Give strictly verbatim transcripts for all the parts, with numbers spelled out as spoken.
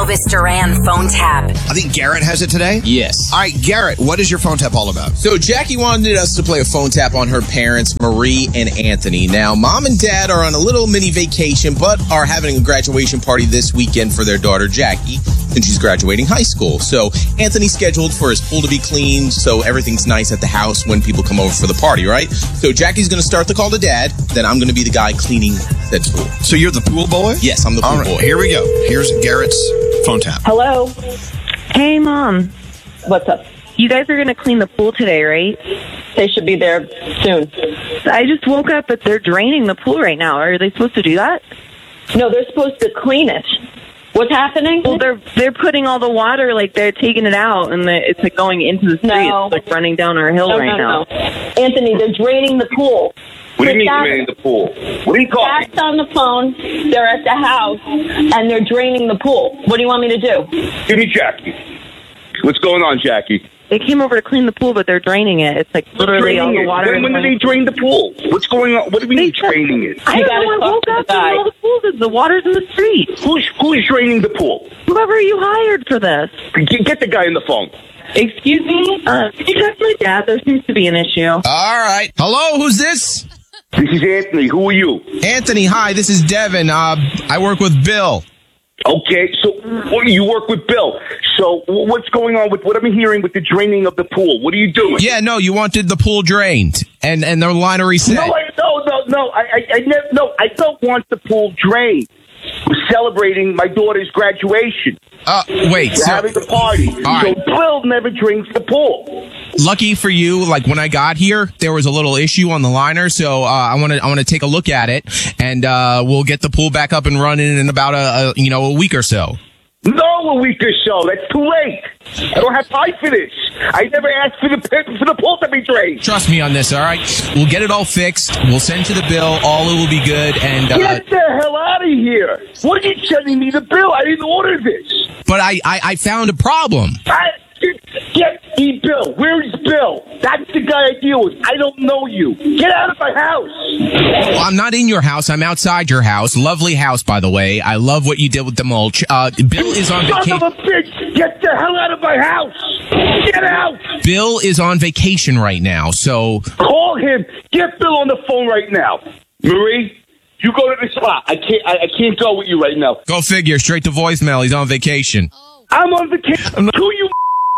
Elvis Duran phone tap. I think Garrett has it today. Yes. All right, Garrett, what is your phone tap all about? So Jackie wanted us to play a phone tap on her parents, Marie and Anthony. Now, mom and dad are on a little mini vacation, but are having a graduation party this weekend for their daughter, Jackie, since she's graduating high school. So Anthony scheduled for his pool to be cleaned, so everything's nice at the house when people come over for the party, right? So Jackie's going to start the call to dad, then I'm going to be the guy cleaning said pool. So you're the pool boy? Yes, I'm the pool all right, boy. Here we go. Here's Garrett's phone tap. Hello. Hey, Mom. What's up? You guys are going to clean the pool today, right? They should be there soon. I just woke up, but they're draining the pool right now. Are they supposed to do that? No, they're supposed to clean it. What's happening? Well, they're they're putting all the water, like they're taking it out, and the, it's like going into the street. No. It's like running down our hill no, right no, now. no. Anthony, they're draining the pool. What do you mean Jack- draining the pool? What are you talking? Jack's on the phone. They're at the house, and they're draining the pool. What do you want me to do? Give me Jackie. What's going on, Jackie? They came over to clean the pool, but they're draining it. It's like literally all Draining the it. water. When, when did they drain the pool? What's going on? What do we mean draining it? I You don't gotta know. I talk woke to the up guy. and all the pool is the water's in the street. Who's who's draining the pool? Whoever you hired for this. Get, get the guy on the phone. Excuse me? Uh, can you text my dad? There seems to be an issue. All right. Hello, who's this? This is Anthony. Who are you? Anthony, hi, this is Devin. Uh, I work with Bill. Okay, so well, you work with Bill. So what's going on with what I'm hearing with the draining of the pool? What are you doing? Yeah, no, you wanted the pool drained and, and the liner reset. No, I, no, no, no. I, I, I never, no, I don't want the pool drained. We're celebrating my daughter's graduation. Uh, wait, We're so having a party. All So right. Bill never drinks the pool. lucky for you, like when I got here, there was a little issue on the liner, so uh, I want to I want to take a look at it, and uh, we'll get the pool back up and running in about a, a you know a week or so. No, a week or so. That's too late. I don't have time for this. I never asked for the for the pool to be drained. Trust me on this, all right? We'll get it all fixed. We'll send you the bill. All it will be good. And uh, Get the hell out of here! What are you sending me the bill? I didn't order this. but I, I I found a problem. I, get the bill. Where is Bill? That's the guy I deal with. I don't know you. Get out of my house. Well, I'm not in your house. I'm outside your house. Lovely house, by the way. I love what you did with the mulch. Uh, Bill is on Son vacation. of a bitch! Get the hell out of my house! Get out! Bill is on vacation right now, so Call him. Get Bill on the phone right now. Marie, you go to the spot. I can't. I, I can't go with you right now. go figure. Straight to voicemail. He's on vacation. I'm on vacation. Who you?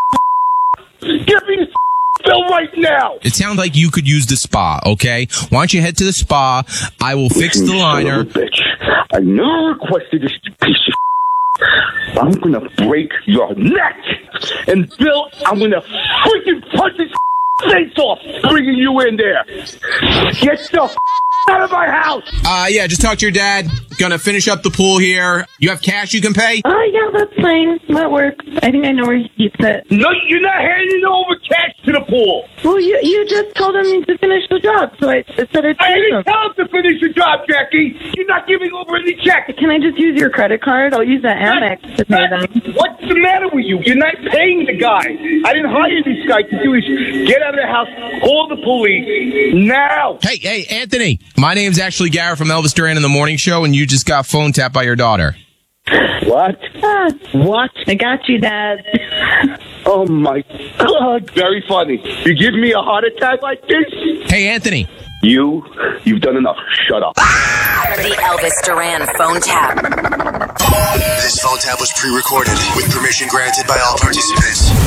Get me the bill right now. It sounds like you could use the spa, okay? Why don't you head to the spa? I will fix the You son liner. of a bitch. I never requested this piece of. I'm gonna break your neck, and Bill, I'm gonna freaking punch his face off, bringing you in there. Get the out of my house. Uh, yeah, just talk to your dad. Gonna finish up the pool here. You have cash you can pay? Oh, yeah, that's fine. That works. I think I know where he keeps it. No, you're not handing over cash to the pool. Well, you you just told him to finish the job, so I said it's I didn't tell him to finish the job, Jackie. You're not giving over any check. Can I just use your credit card? I'll use the Amex to pay them. What's the matter with you? You're not paying the guy. I didn't hire this guy to do this. Get out of the house. Call the police now. Hey, hey, Anthony. My name's actually Garrett from Elvis Duran in the Morning Show, and you just got phone tapped by your daughter. What? Ah, What? I got you, Dad. Oh my God! Very funny. You give me a heart attack like this? Hey, Anthony. You, you've done enough. Shut up. The Elvis Duran phone tap. This phone tap was pre-recorded with permission granted by all participants.